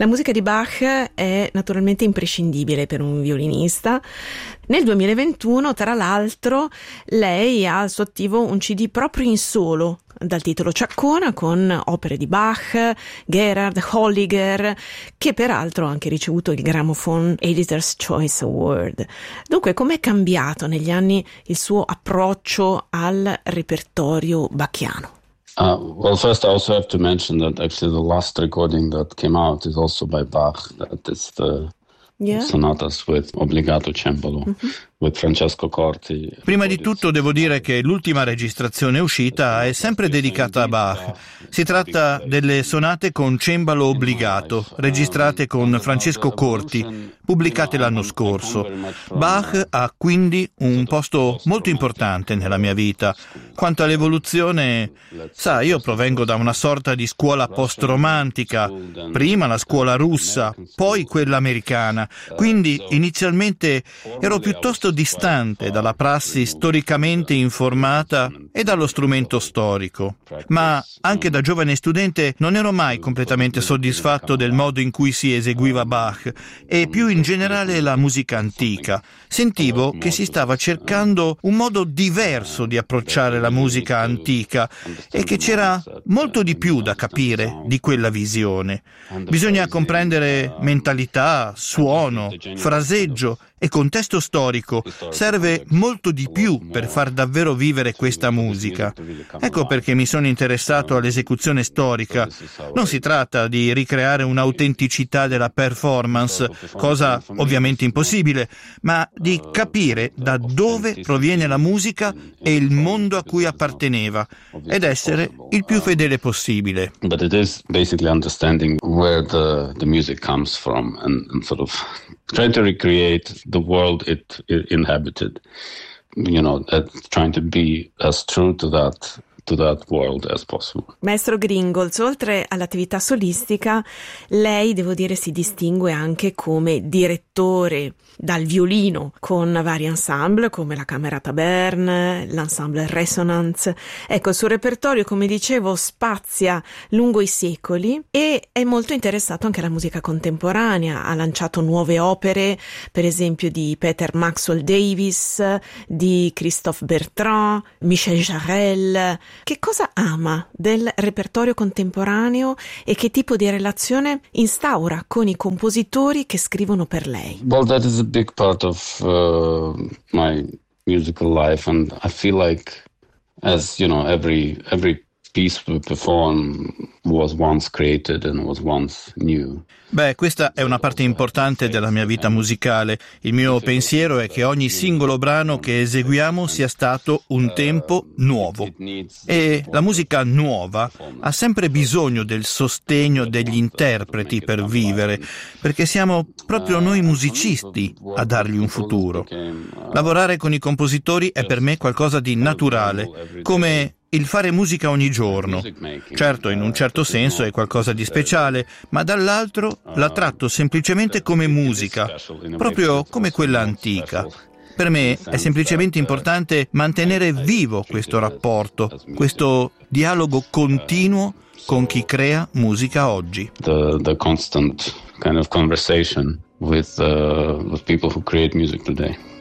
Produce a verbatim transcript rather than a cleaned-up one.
La musica di Bach è naturalmente imprescindibile per un violinista. Nel duemilaventuno, tra l'altro, lei ha al suo attivo un C D proprio in solo, dal titolo Ciaccona, con opere di Bach, Gerhard, Holliger, che peraltro ha anche ricevuto il Gramophone Editor's Choice Award. Dunque, com'è cambiato negli anni il suo approccio al repertorio bachiano? Uh, well, first I also have to mention that actually the last recording that came out is also by Bach. That is the yeah. Sonatas with Obbligato Cembalo, mm-hmm. with Francesco Corti. Prima di tutto devo dire che l'ultima registrazione uscita è sempre dedicata a Bach. Si tratta delle sonate con cembalo obbligato, registrate con Francesco Corti, pubblicate l'anno scorso. Bach ha quindi un posto molto importante nella mia vita. Quanto all'evoluzione, sa, io provengo da una sorta di scuola post-romantica, prima la scuola russa, poi quella americana, quindi inizialmente ero piuttosto distante dalla prassi storicamente informata e dallo strumento storico. Ma anche da giovane studente non ero mai completamente soddisfatto del modo in cui si eseguiva Bach e più in generale la musica antica. Sentivo che si stava cercando un modo diverso di approcciare la musica antica e che c'era molto di più da capire di quella visione. Bisogna comprendere mentalità, suono, fraseggio e contesto storico. Serve molto di più per far davvero vivere questa musica. Ecco perché mi sono interessato all'esecuzione storica. Non si tratta di ricreare un'autenticità della performance, cosa ovviamente impossibile, ma di capire da dove proviene la musica e il mondo a cui apparteneva ed essere il più fedele possibile. But it is basically understanding where the, the music comes from and, and sort of trying to recreate the world it, it inhabited, you know, uh, trying to be as true to that to that world as possible. Maestro Gringolz, oltre all'attività solistica, lei, devo dire, si distingue anche come direttore dal violino con vari ensemble come la Camerata Bern, l'ensemble Resonance. Ecco, il suo repertorio, come dicevo, spazia lungo i secoli e è molto interessato anche alla musica contemporanea. Ha lanciato nuove opere, per esempio di Peter Maxwell Davies, di Christophe Bertrand, Michel Jarel. Che cosa ama del repertorio contemporaneo e che tipo di relazione instaura con i compositori che scrivono per lei? Well, that is a big part of uh, my musical life, and I feel like, as you know, every every piece we perform was once created and was once new. Beh, questa è una parte importante della mia vita musicale. Il mio pensiero è che ogni singolo brano che eseguiamo sia stato un tempo nuovo. E la musica nuova ha sempre bisogno del sostegno degli interpreti per vivere, perché siamo proprio noi musicisti a dargli un futuro. Lavorare con i compositori è per me qualcosa di naturale, come il fare musica ogni giorno. Certo, in un certo senso è qualcosa di speciale, ma dall'altro la tratto semplicemente come musica, proprio come quella antica. Per me è semplicemente importante mantenere vivo questo rapporto, questo dialogo continuo con chi crea musica oggi. The, the constant kind of conversation with, uh, with people who create music today.